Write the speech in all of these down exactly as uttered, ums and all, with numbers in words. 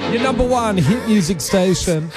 Your number one hit music station.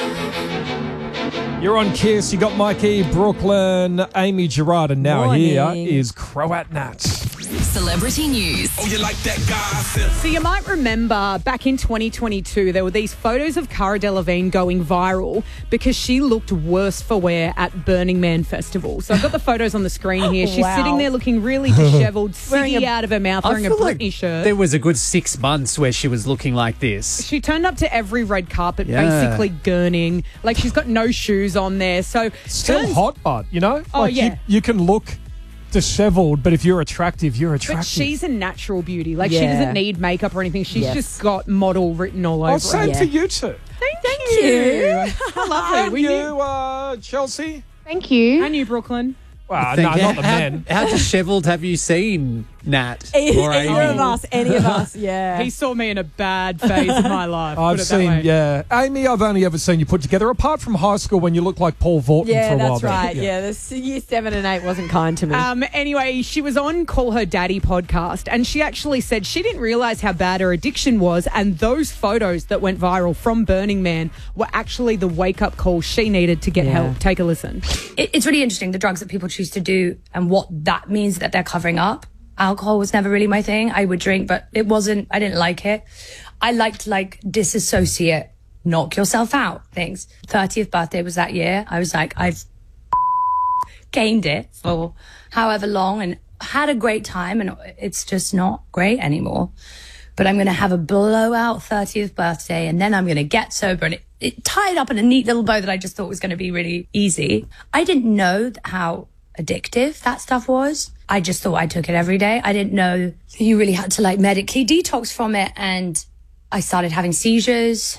You're on Kiss. You got Mikey, Brooklyn, Amy Gerard, and now Morning. here is Croat Nat. Celebrity news. Oh, you like that gossip? So you might remember back in twenty twenty-two, there were these photos of Cara Delevingne going viral because she looked worse for wear at Burning Man Festival. So I've got the photos on the screen here. She's Wow. sitting there looking really dishevelled, Wearing ciggy a- out of her mouth, I wearing a feel Britney like shirt. There was a good six months where she was looking like this. She turned up to every red carpet, Yeah. basically gurning. Like, she's got no shoes on there. So Still turns- hot, but, you know? Oh, like yeah. You, you can look dishevelled, but if you're attractive, you're attractive. But she's a natural beauty. Like, she Yeah. doesn't need makeup or anything. She's Yes. just got model written all over Oh, her. same Yeah. for you two. Thank, Thank you. you. How lovely. And We you, knew- uh, Chelsea? Thank you. And you, Brooklyn. Well, Thank no, you. not the how, men. How dishevelled have you seen Nat Any, or any Amy? of us, any of us, yeah. He saw me in a bad phase of my life. I've put it that seen, way. yeah. Amy, I've only ever seen you put together, apart from high school when you looked like Paul Vorton yeah, for a while. that's there. right. Yeah, this year seven and eight wasn't kind to me. Um, anyway, she was on Call Her Daddy podcast, and she actually said she didn't realise how bad her addiction was, and those photos that went viral from Burning Man were actually the wake-up call she needed to get Yeah. help. Take a listen. It, it's really interesting, the drugs that people choose to do and what that means that they're covering up. Alcohol was never really my thing. I would drink, but it wasn't, I didn't like it. I liked like disassociate, knock yourself out things. thirtieth birthday was that year. I was like, I've gained it for however long and had a great time, and it's just not great anymore. But I'm going to have a blowout thirtieth birthday, and then I'm going to get sober, and it, it tied up in a neat little bow that I just thought was going to be really easy. I didn't know how addictive that stuff was. I just thought I took it every day. I didn't know you really had to like medically detox from it. And I started having seizures,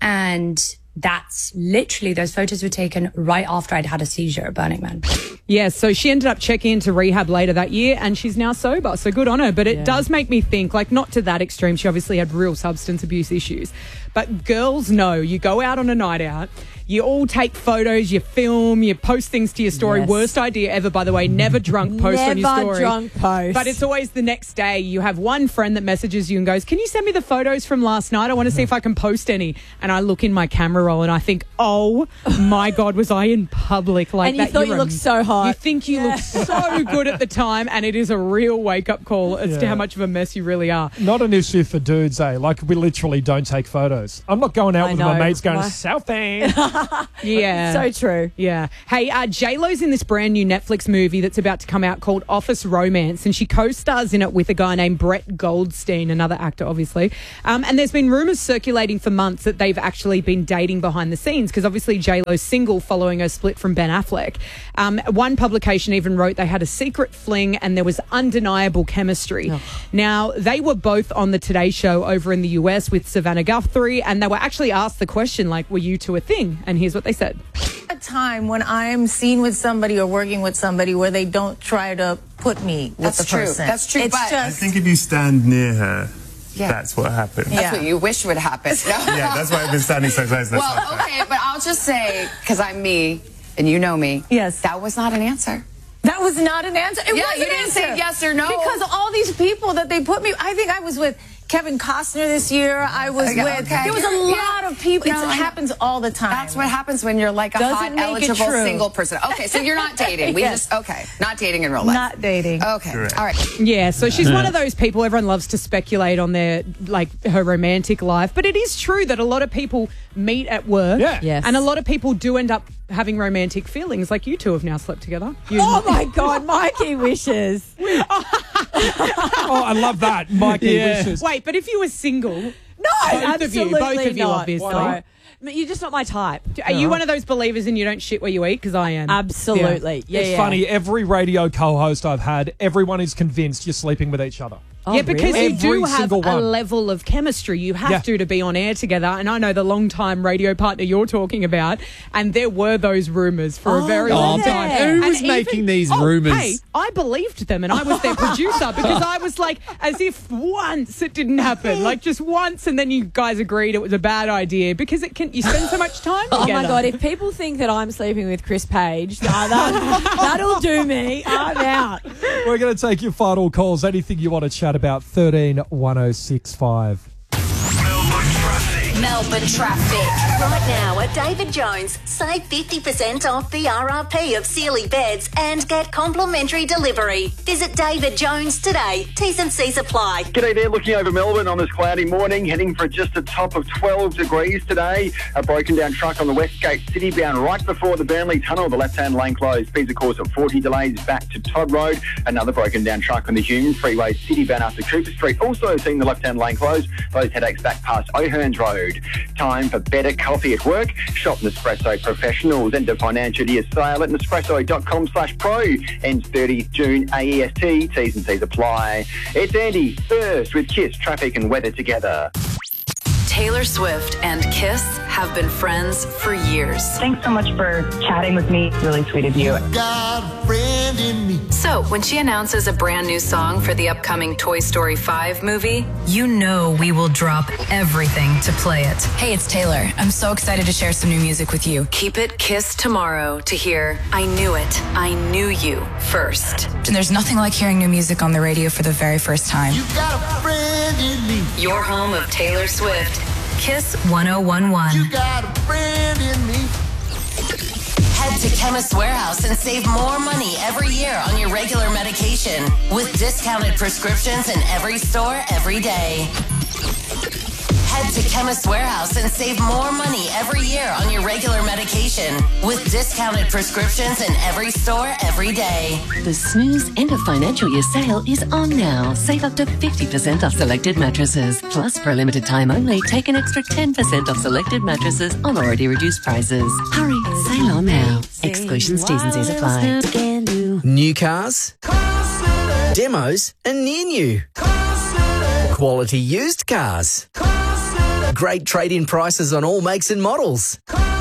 and that's literally, those photos were taken right after I'd had a seizure at Burning Man. Yeah, so she ended up checking into rehab later that year, and she's now sober, so good on her. But it Yeah. does make me think, like, not to that extreme. She obviously had real substance abuse issues. But girls know, you go out on a night out, you all take photos, you film, you post things to your story. Yes. Worst idea ever, by the way. Never drunk post on your Never story. drunk post. But it's always the next day. You have one friend that messages you and goes, can you send me the photos from last night? I want to see if I can post any. And I look in my camera roll and I think, oh my God, was I in public like And you that? thought You're you a- looked so hot. You think you Yeah. look so good at the time, and it is a real wake-up call as to Yeah. how much of a mess you really are. Not an issue for dudes, eh? Like, we literally don't take photos. I'm not going out I with my know. mates going, My- Southend. Yeah. so true. Yeah. Hey, uh, J-Lo's in this brand new Netflix movie that's about to come out called Office Romance, and she co-stars in it with a guy named Brett Goldstein, another actor, obviously. Um, and there's been rumours circulating for months that they've actually been dating behind the scenes, because obviously J-Lo's single following her split from Ben Affleck. Um, one publication even wrote they had a secret fling and there was undeniable chemistry. Now, they were both on the Today Show over in the U S with Savannah Guthrie, and they were actually asked the question, like, were you two a thing? And here's what they said. A time when I'm seen with somebody or working with somebody where they don't try to put me with That's the true. person. That's true, It's but- just, I think if you stand near her, Yeah. that's what happens. That's Yeah. what you wish would happen. No. Yeah, that's why I've been standing so close. That's Well, why. okay, but I'll just say, because I'm me, and you know me. Yes. That was not an answer. that was not an answer. It Yeah, was you an didn't answer. say yes or no. Because all these people that they put me, I think I was with Kevin Costner this year. I was Okay, with, okay. there was a Yeah. lot of people. No, it I know. happens all the time. That's what happens when you're like a Doesn't hot, make it eligible, true. single person. Okay, so you're not dating. We Yes. just, okay, not dating in real life. Not dating. Okay, Correct. all right. Yeah, so she's one of those people, everyone loves to speculate on their, like, her romantic life. But it is true that a lot of people meet at work. Yeah. Yes. And a lot of people do end up having romantic feelings. Like, you two have now slept together. You- Oh my God, Mikey wishes. Oh, I love that. Mikey Yeah. wishes. Wait, but if you were single, No, Both of you, absolutely both of you, not. obviously. No. But you're just not my type. are you one of those believers in you don't shit where you eat? Because I am. Absolutely. Yeah, It's yeah. funny. Every radio co-host I've had, everyone is convinced you're sleeping with each other. Oh, yeah, because really? you do Every have single a one. level of chemistry. You have Yeah. to to be on air together. And I know the long-time radio partner you're talking about, and there were those rumours for a Oh, very yeah. long Oh, time. who And was making these oh, rumours? Hey, I believed them, and I was their producer because I was like, as if once it didn't happen, like just once, and then you guys agreed it was a bad idea because it can. You spend so much time Oh together. my God, if people think that I'm sleeping with Chris Page, no, that, that'll do me. I'm out. We're going to take your final calls. Anything you want to chat about, thirteen one oh six five. Melbourne traffic. Melbourne traffic. Right now at David Jones, save fifty percent off the R R P of Sealy beds and get complimentary delivery. Visit David Jones today. T's and C's apply. G'day there, looking over Melbourne on this cloudy morning, heading for just a top of twelve degrees today. A broken down truck on the Westgate City bound right before the Burnley Tunnel, the left-hand lane closed. Speeds of course at forty, delays back to Todd Road. Another broken down truck on the Hume Freeway City bound after Cooper Street, also seeing the left-hand lane closed. Those headaches back past O'Hearns Road. Time for better coffee at work. Shop Nespresso Professionals. End of financial year sale at Nespresso.com slash pro. Ends thirtieth June A E S T. T's and C's apply. It's Andy first with Kiss, traffic and weather together. Taylor Swift and Kiss have been friends for years. Thanks so much for chatting with me. Really sweet of you. Got a friend in me. So, when she announces a brand new song for the upcoming Toy Story five movie, you know we will drop everything to play it. Hey, it's Taylor. I'm so excited to share some new music with you. Keep it Kiss tomorrow to hear I Knew It, I Knew You first. And there's nothing like hearing new music on the radio for the very first time. You got a friend in me. Your home of Taylor Swift. Kiss one oh one one. You got a friend in me. Head to Chemist Warehouse and save more money every year on your regular medication with discounted prescriptions in every store every day. Head to Chemist Warehouse and save more money every year on your regular medication with discounted prescriptions in every store every day. The Snooze End of Financial Year sale is on now. Save up to fifty percent off selected mattresses. Plus, for a limited time only, take an extra ten percent off selected mattresses on already reduced prices. Hurry, sale on now. Exclusions, T's and C's apply. New cars, demos, and near new. Quality used cars. Great trade-in prices on all makes and models.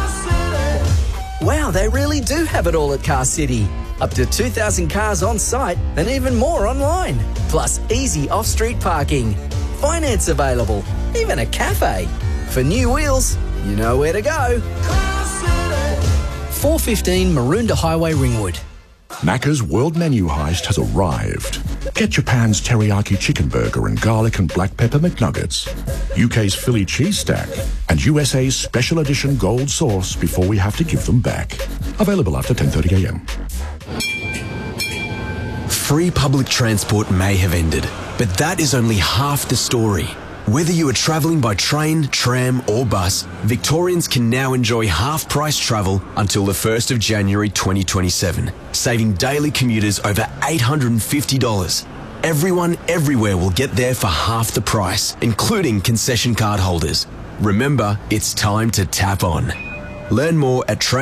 Wow, they really do have it all at Car City. Up to two thousand cars on site and even more online. Plus easy off-street parking. Finance available. Even a cafe. For new wheels, you know where to go. four fifteen Maroondah Highway, Ringwood. Macca's World Menu Heist has arrived. Get Japan's teriyaki chicken burger and garlic and black pepper McNuggets, U K's Philly cheese stack, and U S A's special edition gold sauce before we have to give them back. Available after ten thirty a m. Free public transport may have ended, but that is only half the story. Whether you are travelling by train, tram or bus, Victorians can now enjoy half-price travel until the first of January twenty twenty-seven, saving daily commuters over eight hundred fifty dollars. Everyone everywhere will get there for half the price, including concession card holders. Remember, it's time to tap on. Learn more at train